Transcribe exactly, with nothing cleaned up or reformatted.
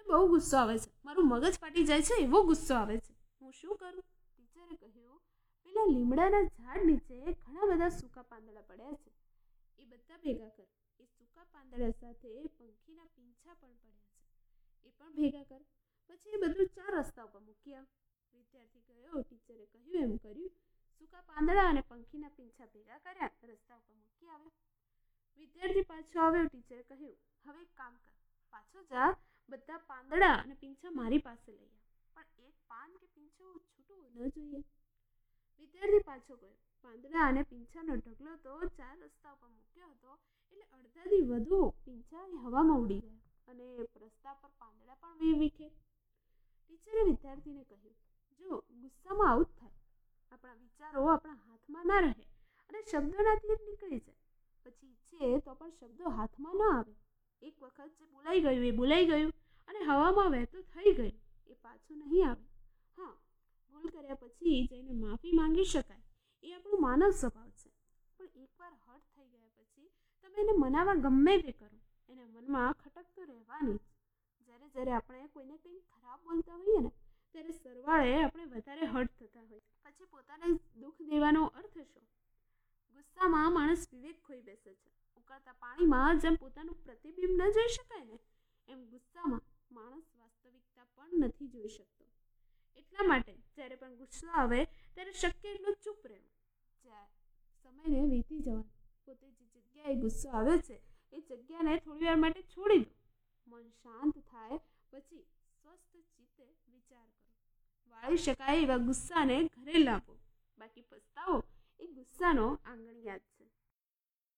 બહુ ગુસ્સો આવે છે, મારું મગજ ફાટી જાય છે એવો ગુસ્સો આવે છે, હું શું કરું? ટીચરે કહ્યું, પેલા લીમડાના ઝાડ નીચે ઘણા બધા સૂકા પાંદડા પડ્યા છે, એ બધા ભેગા કર. એ સૂકા પાંદડા સાથે પંખીના પીંછા પણ પડ્યા છે, એ પણ ભેગા કર. પછી એ બધું ચાર રસ્તા ઉપર મૂકી આવ. વિદ્યાર્થી ગયો, ટીચરે કહ્યું એમ કર્યું. સૂકા પાંદડા અને પંખીના પીંછા ભેગા કર્યા, રસ્તા ઉપર મૂકી આવ્યો. વિદ્યાર્થી પાછો આવ્યો. ટીચરે કહ્યું, હવે એક કામ કર, પાછો જા, બધા પાંદડા અને પીંછા મારી પાસે લઈ આવ, પણ એક પાન કે પીંછું છૂટવું ન જોઈએ. વિદ્યાર્થી પાછો ગયો. પાંદડા અને પીંછાનો ઢગલો તો ચાર રસ્તા ઉપર મૂક્યો હતો, એટલે અડધાથી વધુ પીંછા એ હવામાં ઉડી ગયા અને રસ્તા પર પાંદડા પણ વિખેર. ટીચરે વિદ્યાર્થીને કહ્યું, જો ગુસ્સામાં આવું જ થાય, આપણા વિચારો આપણા હાથમાં ના રહે અને શબ્દોના તીર નીકળી જાય. પછી ઈચ્છે તો પણ શબ્દો હાથમાં ન આવે. એક વખત જે બોલાઈ ગયું એ બોલાઈ ગયું અને હવામાં વહેતું થઈ ગયું, એ પાછું નહીં આવે. હા, ભૂલ કર્યા પછી જઈને માફી માંગી શકાય, એ આપણું માનવ સ્વભાવ છે. પણ એકવાર હર્ટ થઈ ગયા પછી તમે એને મનાવવા ગમે તે કરો, એના મનમાં ખટક તો રહેવાની જ. જ્યારે જ્યારે આપણે કોઈને કંઈ ખરાબ બોલતા હોઈએ ને, ત્યારે સરવાળે આપણે વધારે હર્ટ થતા હોય. પછી પોતાને દુઃખ દેવાનો અર્થ શું? ગુસ્સામાં માણસ વિવેક ખોઈ બેસે છે. ઉકળતા પાણીમાં જેમ પોતાનું પ્રતિબિંબ ન જોઈ શકાય ને, એમ ગુસ્સામાં માણસ વાસ્તવિકતા પણ નથી જોઈ શકતો. એટલા માટે જ્યારે પણ ગુસ્સો આવે ત્યારે શક્ય એટલું ચૂપ રહેવું, જ્યારે સમયને વીતી જવાનું. પોતે જે જગ્યાએ ગુસ્સો આવે છે એ જગ્યાને થોડી વાર માટે છોડી દો. મન શાંત થાય પછી સ્વસ્થ ચિત્તે વિચાર કરો. વાળી શકાય એવા ગુસ્સાને ઘરે લાવો. બાકી પસ્તાવો એ ગુસ્સાનો આંગળિયા જ છે.